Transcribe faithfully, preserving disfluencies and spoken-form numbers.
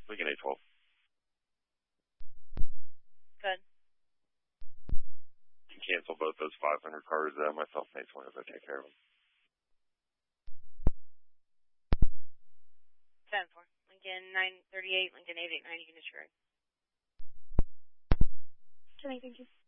Lincoln eight twelve. Good. You can cancel both those five hundred cards. Uh, myself and eight twenty, I take care of them. ten four. Lincoln nine thirty-eight, Lincoln eight eight nine, you can disregard. Can I thank you?